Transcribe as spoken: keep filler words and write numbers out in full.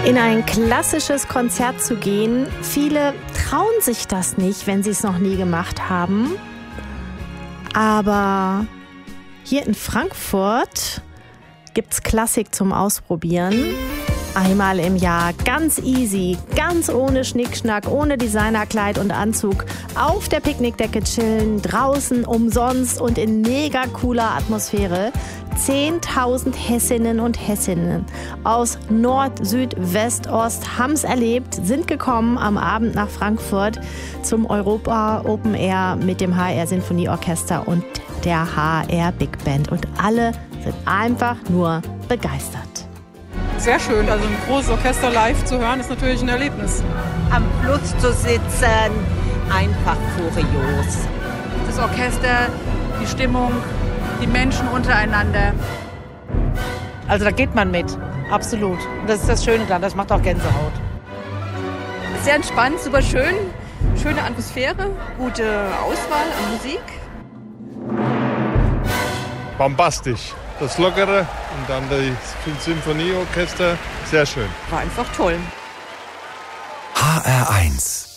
In ein klassisches Konzert zu gehen, viele trauen sich das nicht, wenn sie es noch nie gemacht haben. Aber hier in Frankfurt gibt's Klassik zum Ausprobieren. Einmal im Jahr, ganz easy, ganz ohne Schnickschnack, ohne Designerkleid und Anzug, auf der Picknickdecke chillen, draußen umsonst und in mega cooler Atmosphäre. zehntausend Hessinnen und Hessinnen aus Nord, Süd, West, Ost haben's erlebt, sind gekommen am Abend nach Frankfurt zum Europa Open Air mit dem H R Sinfonieorchester und der H R Big Band. Und alle sind einfach nur begeistert. Sehr schön, also ein großes Orchester live zu hören, ist natürlich ein Erlebnis. Am Fluss zu sitzen, einfach furios. Das Orchester, die Stimmung, die Menschen untereinander. Also da geht man mit, absolut. Und das ist das Schöne daran, das macht auch Gänsehaut. Sehr entspannt, super schön, schöne Atmosphäre, gute Auswahl an Musik. Bombastisch. Das Lockere und dann das Symphonieorchester, sehr schön. War einfach toll. H R eins